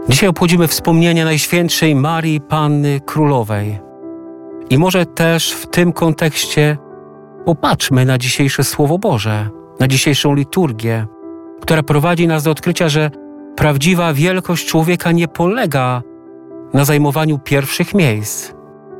Dzisiaj obchodzimy wspomnienie Najświętszej Marii Panny Królowej. I może też w tym kontekście popatrzmy na dzisiejsze Słowo Boże, na dzisiejszą liturgię, która prowadzi nas do odkrycia, że prawdziwa wielkość człowieka nie polega na zajmowaniu pierwszych miejsc,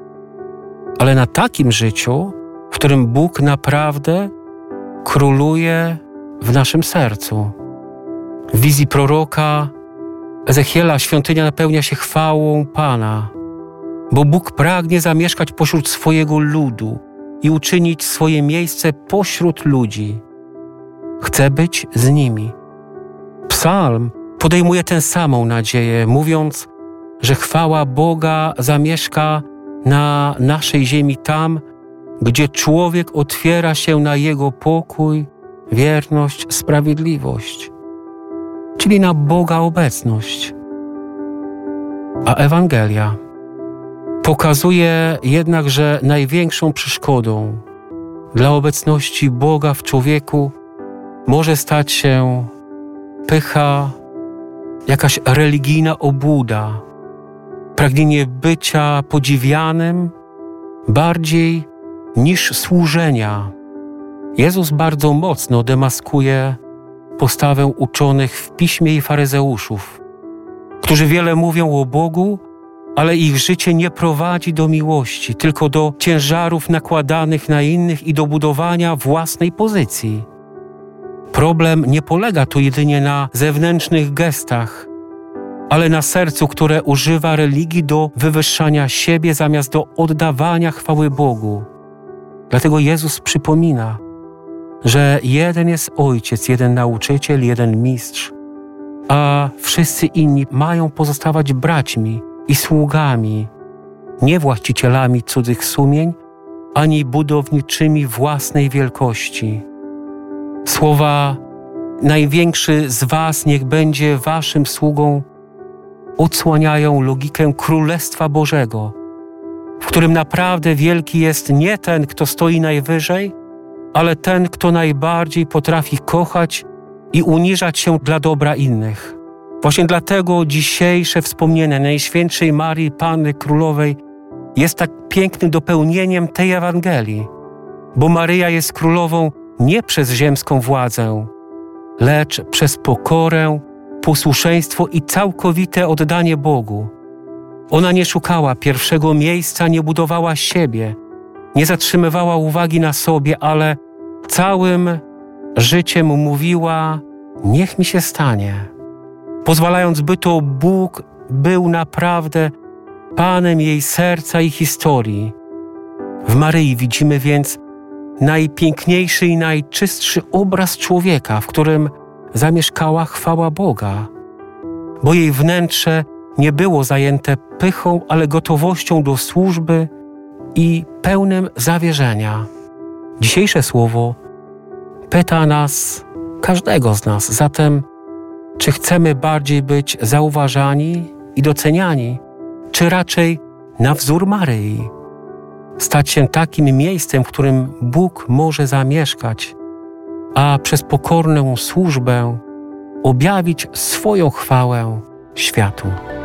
ale na takim życiu, w którym Bóg naprawdę króluje w naszym sercu. W wizji proroka Ezechiela świątynia napełnia się chwałą Pana, bo Bóg pragnie zamieszkać pośród swojego ludu i uczynić swoje miejsce pośród ludzi. Chce być z nimi. Psalm podejmuje tę samą nadzieję, mówiąc, że chwała Boga zamieszka na naszej ziemi tam, gdzie człowiek otwiera się na Jego pokój, wierność, sprawiedliwość, czyli na Boga obecność. A Ewangelia pokazuje jednak, że największą przeszkodą dla obecności Boga w człowieku może stać się pycha, jakaś religijna obłuda, pragnienie bycia podziwianym bardziej niż służenia. Jezus bardzo mocno demaskuje postawę uczonych w piśmie i faryzeuszów, którzy wiele mówią o Bogu, ale ich życie nie prowadzi do miłości, tylko do ciężarów nakładanych na innych i do budowania własnej pozycji. Problem nie polega tu jedynie na zewnętrznych gestach, ale na sercu, które używa religii do wywyższania siebie zamiast do oddawania chwały Bogu. Dlatego Jezus przypomina, że jeden jest Ojciec, jeden nauczyciel, jeden mistrz, a wszyscy inni mają pozostawać braćmi i sługami, nie właścicielami cudzych sumień, ani budowniczymi własnej wielkości. Słowa „największy z was niech będzie waszym sługą” odsłaniają logikę Królestwa Bożego, w którym naprawdę wielki jest nie ten, kto stoi najwyżej, ale ten, kto najbardziej potrafi kochać i uniżać się dla dobra innych. Właśnie dlatego dzisiejsze wspomnienie Najświętszej Marii Panny Królowej jest tak pięknym dopełnieniem tej Ewangelii, bo Maryja jest królową nie przez ziemską władzę, lecz przez pokorę, posłuszeństwo i całkowite oddanie Bogu. Ona nie szukała pierwszego miejsca, nie budowała siebie, nie zatrzymywała uwagi na sobie, ale całym życiem mówiła: niech mi się stanie, pozwalając, by to Bóg był naprawdę Panem jej serca i historii. W Maryi widzimy więc najpiękniejszy i najczystszy obraz człowieka, w którym zamieszkała chwała Boga, bo jej wnętrze nie było zajęte pychą, ale gotowością do służby i pełnym zawierzenia. Dzisiejsze słowo pyta nas, każdego z nas, zatem, czy chcemy bardziej być zauważani i doceniani, czy raczej na wzór Maryi, stać się takim miejscem, w którym Bóg może zamieszkać, a przez pokorną służbę objawić swoją chwałę światu.